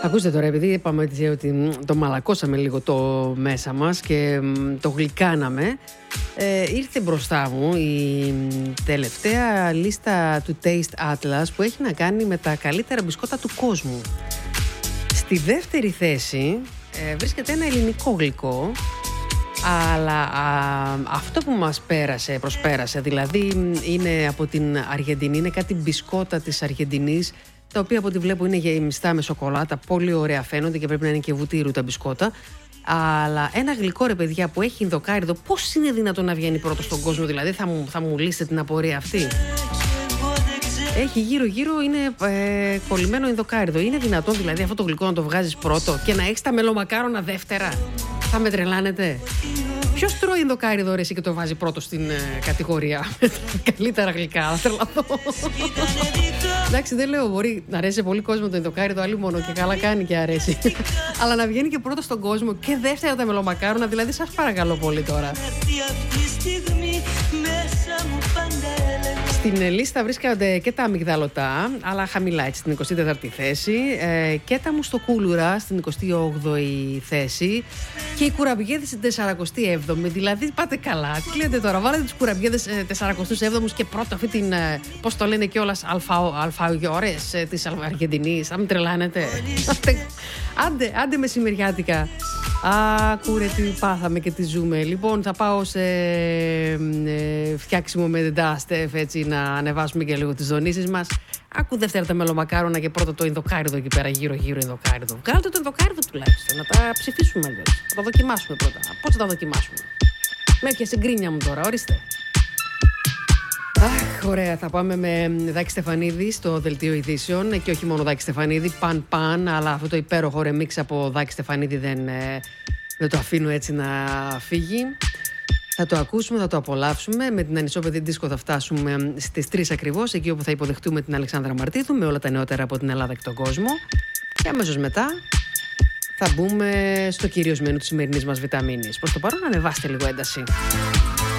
Ακούστε τώρα, επειδή είπαμε ότι το μαλακώσαμε λίγο το μέσα μας και το γλυκάναμε, ήρθε μπροστά μου η τελευταία λίστα του Taste Atlas που έχει να κάνει με τα καλύτερα μπισκότα του κόσμου. Στη δεύτερη θέση βρίσκεται ένα ελληνικό γλυκό, αλλά αυτό που μας προσπέρασε, δηλαδή είναι από την Αργεντινή, είναι κάτι μπισκότα της Αργεντινής, τα οποία από ό,τι βλέπω είναι γεμιστά με σοκολάτα, πολύ ωραία φαίνονται και πρέπει να είναι και βουτύρου τα μπισκότα. Αλλά ένα γλυκό, ρε παιδιά, που έχει ενδοκάριδο, πώς είναι δυνατόν να βγαίνει πρώτο στον κόσμο, δηλαδή θα μου λύσετε την απορία αυτή. Έχει γύρω-γύρω, είναι κολλημένο ενδοκάριδο. Είναι δυνατόν δηλαδή αυτό το γλυκό να το βγάζεις πρώτο και να έχεις τα μελομακάρονα δεύτερα? Θα με τρελάνετε. Ποιος τρώει ενδοκάριδο, ρε, εσύ, και το βάζει πρώτο στην κατηγορία με τα καλύτερα γλυκά? Θα τρελαθώ. Εντάξει, δεν λέω, μπορεί να αρέσει σε πολύ κόσμο το ενδοκάριδο, άλλη μόνο, και καλά κάνει και αρέσει. Αλλά να βγαίνει και πρώτο στον κόσμο και δεύτερα τα μελομακάρονα, δηλαδή σας παρακαλώ πολύ τώρα. Στην λίστα βρίσκονται και τα αμυγδαλωτά, αλλά χαμηλά, έτσι, στην 24η θέση, και τα μουστοκούλουρα στην 28η θέση και οι κουραμπιέδες στην 47η. Δηλαδή πάτε καλά, κλείνετε τώρα, βάλετε τους κουραμπιέδες 47ους και πρώτα αυτή την, πώς το λένε κιόλας, αλφαγιόρες της Αργεντινής. Θα με τρελάνετε. Άντε μεσημεριάτικα. Άκουρε τι πάθαμε και τι ζούμε. Λοιπόν, θα πάω σε φτιάξιμο με ντάστεφ, έτσι, να ανεβάσουμε και λίγο τις δονήσεις μας. Άκου δεύτερα τα μελομακάρονα και πρώτα το ενδοκάριδο εκεί πέρα, γύρω-γύρω ενδοκάριδο. Βγάλτε το ενδοκάριδο τουλάχιστον, να τα ψηφίσουμε αλλιώς. Θα τα δοκιμάσουμε πρώτα. Πώς θα τα δοκιμάσουμε? Με έπιασε γκρίνια μου τώρα, ορίστε. Αχ, ωραία, θα πάμε με Δάκη Στεφανίδη στο δελτίο ειδήσεων, και όχι μόνο Δάκη Στεφανίδη, παν, αλλά αυτό το υπέροχο ρεμίξ από Δάκη Στεφανίδη δεν το αφήνω έτσι να φύγει. Θα το ακούσουμε, θα το απολαύσουμε. Με την Ανισόπεδη Δίσκο θα φτάσουμε στις 3 ακριβώς, εκεί όπου θα υποδεχτούμε την Αλεξάνδρα Μαρτίδου με όλα τα νεότερα από την Ελλάδα και τον κόσμο. Και αμέσως μετά θα μπούμε στο κυρίως μενού της σημερινής μας βιταμίνης. Προς το παρόν, ανεβάστε λίγο ένταση.